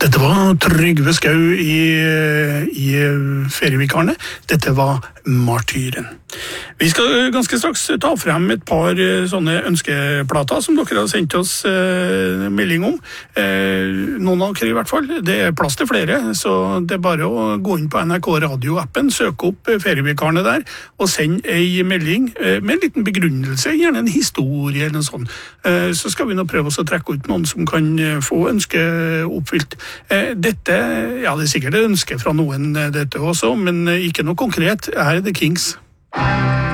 Dette var Trygve Skau i Ferievikarene. Dette var Martyren. Vi skal ganske straks ta frem et par sånne ønskeplater som dere har sendt oss melding om. Noen av dere i hvert fall. Det er plass til flere, så det er bare å gå inn på NRK Radio-appen, søke opp Ferievikarene der, og sende en melding med en liten begrunnelse, gjerne en historie eller noe sånt. Så skal vi nå prøve oss å trekke ut noen som kan få ønske oppfylt. Dette, ja, det er sikkert et ønske fra noen dette også, men ikke noe konkret. Her er The Kings.